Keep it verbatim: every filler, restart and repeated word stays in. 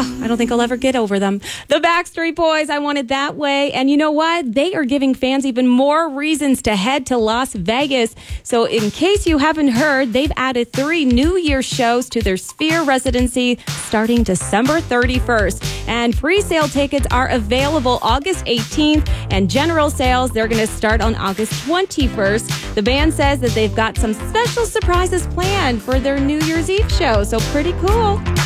Oh, I don't think I'll ever get over them. The Backstreet Boys, I Want It That Way. And you know what? They are giving fans even more reasons to head to Las Vegas. So in case you haven't heard, they've added three New Year's shows to their Sphere residency starting December thirty-first. And pre-sale tickets are available August eighteenth. And general sales, they're going to start on August twenty-first. The band says that they've got some special surprises planned for their New Year's Eve show. So pretty cool.